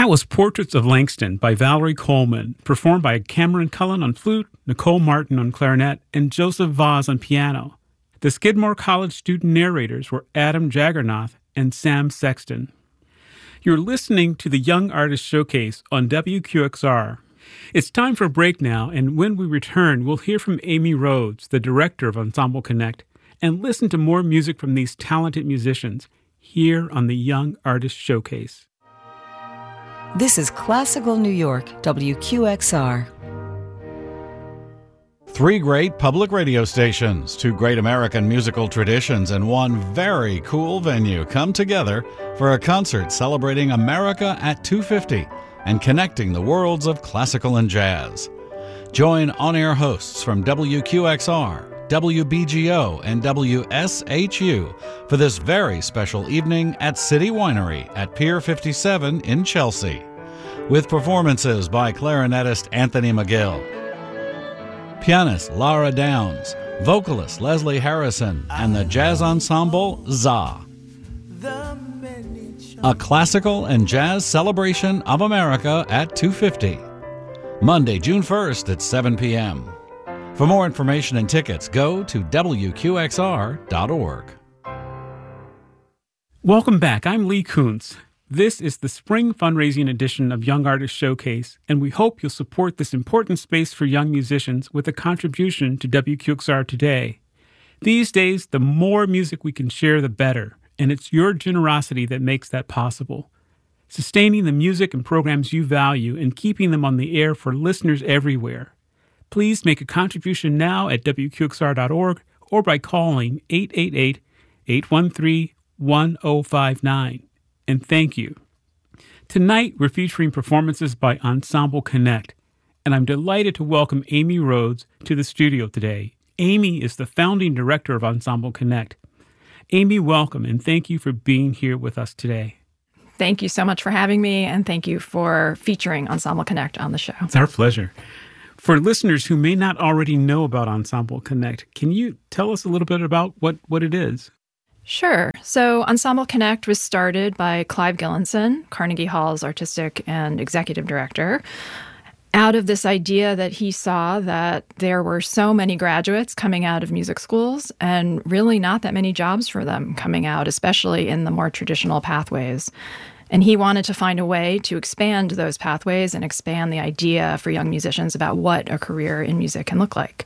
That was Portraits of Langston by Valerie Coleman, performed by Cameron Cullen on flute, Nicole Martin on clarinet, and Joseph Vaz on piano. The Skidmore College student narrators were Adam Jaggernoth and Sam Sexton. You're listening to the Young Artist Showcase on WQXR. It's time for a break now, and when we return, we'll hear from Amy Rhodes, the director of Ensemble Connect, and listen to more music from these talented musicians here on the Young Artist Showcase. This is Classical New York, WQXR. 3 great public radio stations, 2 great American musical traditions, and 1 very cool venue come together for a concert celebrating America at 250 and connecting the worlds of classical and jazz. Join on-air hosts from WQXR, WBGO, and WSHU for this very special evening at City Winery at Pier 57 in Chelsea, with performances by clarinetist Anthony McGill, pianist Lara Downs, vocalist Leslie Harrison, and the jazz ensemble ZA. A classical and jazz celebration of America at 250. Monday, June 1st at 7 p.m. For more information and tickets, go to WQXR.org. Welcome back. I'm Lee Kuntz. This is the spring fundraising edition of Young Artist Showcase, and we hope you'll support this important space for young musicians with a contribution to WQXR today. These days, the more music we can share, the better, and it's your generosity that makes that possible. Sustaining the music and programs you value and keeping them on the air for listeners everywhere. Please make a contribution now at WQXR.org or by calling 888-813-1059. And thank you. Tonight, we're featuring performances by Ensemble Connect, and I'm delighted to welcome Amy Rhodes to the studio today. Amy is the founding director of Ensemble Connect. Amy, welcome, and thank you for being here with us today. Thank you so much for having me, and thank you for featuring Ensemble Connect on the show. It's our pleasure. For listeners who may not already know about Ensemble Connect, can you tell us a little bit about what it is? Sure. So Ensemble Connect was started by Clive Gillinson, Carnegie Hall's artistic and executive director, out of this idea that he saw that there were so many graduates coming out of music schools and really not that many jobs for them coming out, especially in the more traditional pathways. And he wanted to find a way to expand those pathways and expand the idea for young musicians about what a career in music can look like.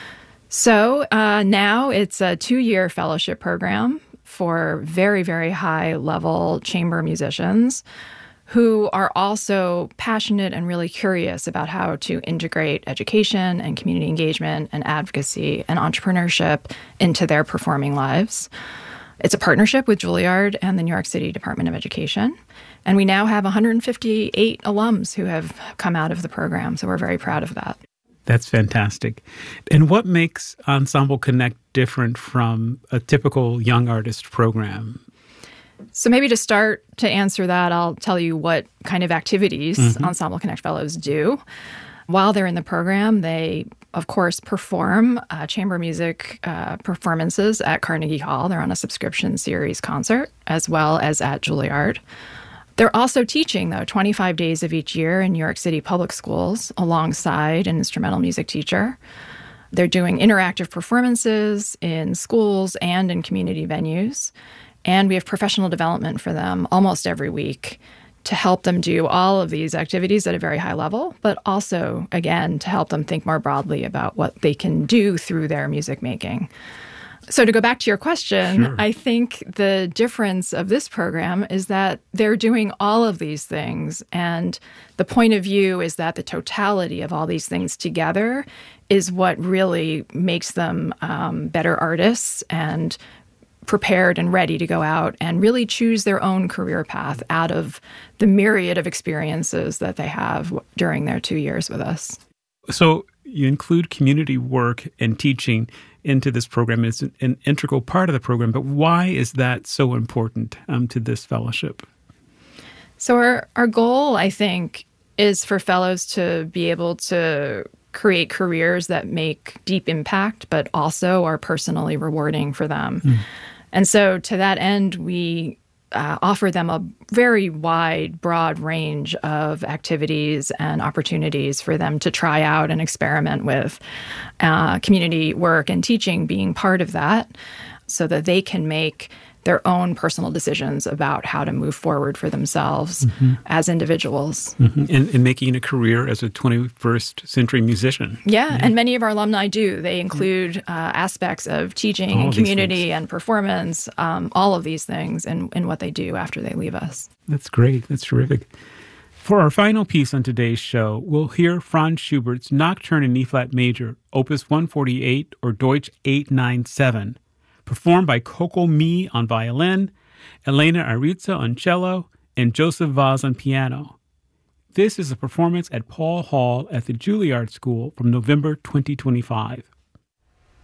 So now it's a 2-year fellowship program for very, very high-level chamber musicians who are also passionate and really curious about how to integrate education and community engagement and advocacy and entrepreneurship into their performing lives. It's a partnership with Juilliard and the New York City Department of Education. And we now have 158 alums who have come out of the program, so we're very proud of that. That's fantastic. And what makes Ensemble Connect different from a typical young artist program? So maybe to start to answer that, I'll tell you what kind of activities Ensemble Connect Fellows do. While they're in the program, they, of course, perform chamber music performances at Carnegie Hall. They're on a subscription series concert, as well as at Juilliard. They're also teaching, though, 25 days of each year in New York City public schools alongside an instrumental music teacher. They're doing interactive performances in schools and in community venues. And we have professional development for them almost every week to help them do all of these activities at a very high level, but also, again, to help them think more broadly about what they can do through their music making. So to go back to your question, Sure. I think the difference of this program is that they're doing all of these things. And the point of view is that the totality of all these things together is what really makes them better artists and prepared and ready to go out and really choose their own career path out of the myriad of experiences that they have during their 2 years with us. So you include community work and teaching into this program. It's an integral part of the program, but why is that so important to this fellowship? So our goal, I think, is for fellows to be able to create careers that make deep impact, but also are personally rewarding for them. And so to that end, we offer them a very wide, broad range of activities and opportunities for them to try out and experiment with, community work and teaching being part of that, so that they can make their own personal decisions about how to move forward for themselves as individuals. And making a career as a 21st century musician. Yeah, and many of our alumni do. They include aspects of teaching and community and performance, all of these things in what they do after they leave us. That's great. That's terrific. For our final piece on today's show, we'll hear Franz Schubert's Nocturne in E-flat major, Opus 148 or Deutsch 897, performed by Coco Mi on violin, Elena Arizza on cello, and Joseph Vaz on piano. This is a performance at Paul Hall at the Juilliard School from November 2025.